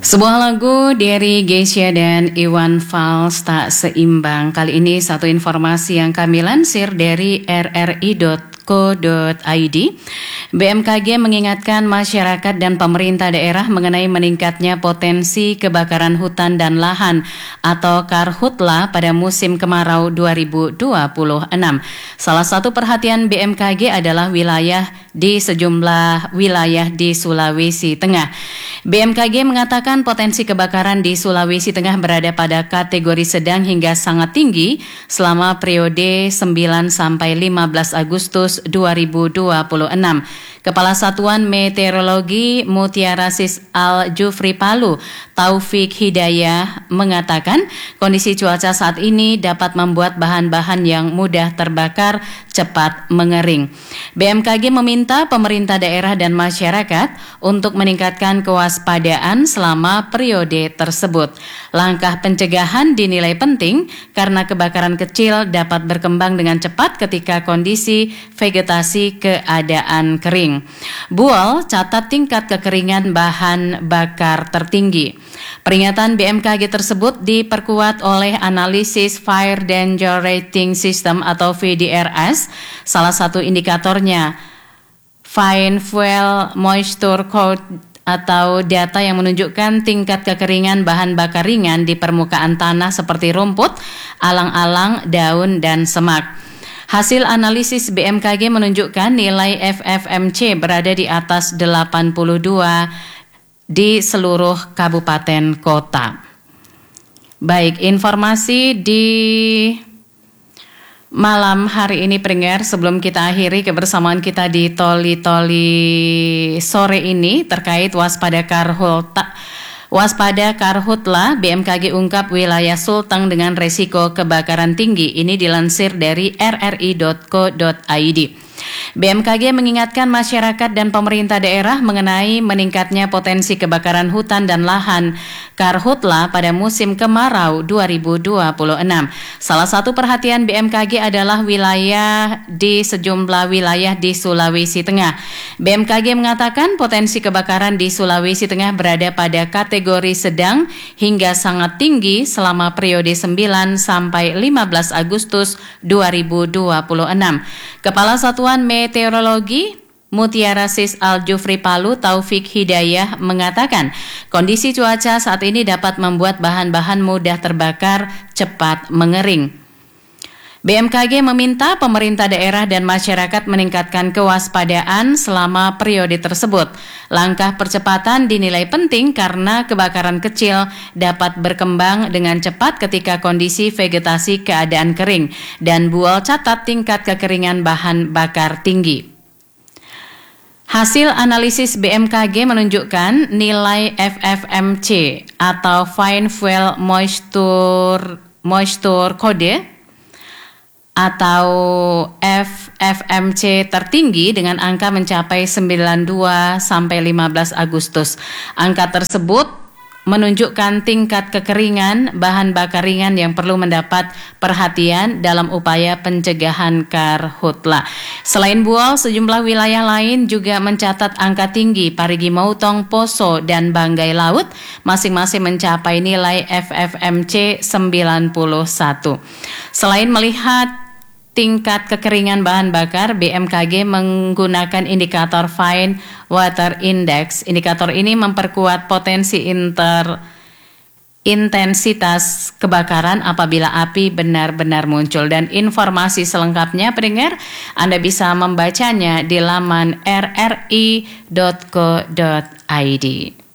Sebuah lagu dari Geisha dan Iwan Fals, Tak Seimbang. Kali ini satu informasi yang kami lansir dari rri.co.id. BMKG mengingatkan masyarakat dan pemerintah daerah mengenai meningkatnya potensi kebakaran hutan dan lahan atau karhutla pada musim kemarau 2026. Salah satu perhatian BMKG adalah wilayah di sejumlah wilayah di Sulawesi Tengah. BMKG mengatakan potensi kebakaran di Sulawesi Tengah berada pada kategori sedang hingga sangat tinggi selama periode 9 sampai 15 Agustus 2026. Kepala Satuan Meteorologi Mutiara Sis Al-Jufri Palu, Taufik Hidayah, mengatakan kondisi cuaca saat ini dapat membuat bahan-bahan yang mudah terbakar cepat mengering. BMKG meminta pemerintah daerah dan masyarakat untuk meningkatkan kewaspadaan selama periode tersebut. Langkah pencegahan dinilai penting karena kebakaran kecil dapat berkembang dengan cepat ketika kondisi vegetasi keadaan kering. Buol catat tingkat kekeringan bahan bakar tertinggi. Peringatan BMKG tersebut diperkuat oleh analisis Fire Danger Rating System atau VDRS. Salah satu indikatornya Fine Fuel Moisture Code atau data yang menunjukkan tingkat kekeringan bahan bakar ringan di permukaan tanah seperti rumput, alang-alang, daun, dan semak. Hasil analisis BMKG menunjukkan nilai FFMC berada di atas 82 di seluruh kabupaten kota. Baik, informasi di malam hari ini pendengar, sebelum kita akhiri kebersamaan kita di Toli-Toli sore ini terkait waspada karhutla, BMKG ungkap wilayah Sulteng dengan resiko kebakaran tinggi. Ini dilansir dari rri.co.id. BMKG mengingatkan masyarakat dan pemerintah daerah mengenai meningkatnya potensi kebakaran hutan dan lahan karhutla pada musim kemarau 2026. Salah satu perhatian BMKG adalah wilayah di sejumlah wilayah di Sulawesi Tengah. BMKG mengatakan potensi kebakaran di Sulawesi Tengah berada pada kategori sedang hingga sangat tinggi selama periode 9 sampai 15 Agustus 2026. Kepala Satuan Meteorologi Mutiara Sis Al-Jufri Palu, Taufik Hidayah, mengatakan kondisi cuaca saat ini dapat membuat bahan-bahan mudah terbakar cepat mengering. BMKG meminta pemerintah daerah dan masyarakat meningkatkan kewaspadaan selama periode tersebut. Langkah percepatan dinilai penting karena kebakaran kecil dapat berkembang dengan cepat ketika kondisi vegetasi keadaan kering, dan Buol catat tingkat kekeringan bahan bakar tinggi. Hasil analisis BMKG menunjukkan nilai FFMC atau Fine Fuel Moisture Code atau FFMC tertinggi dengan angka mencapai 92 sampai 15 Agustus. Angka tersebut menunjukkan tingkat kekeringan bahan bakar ringan yang perlu mendapat perhatian dalam upaya pencegahan karhutla. Selain Buol, sejumlah wilayah lain juga mencatat angka tinggi. Parigi Motong, Poso, dan Banggai Laut masing-masing mencapai nilai FFMC 91. Selain melihat tingkat kekeringan bahan bakar, BMKG menggunakan indikator Fine Water Index. Indikator ini memperkuat potensi intensitas kebakaran apabila api benar-benar muncul. Dan informasi selengkapnya pendengar, Anda bisa membacanya di laman rri.co.id.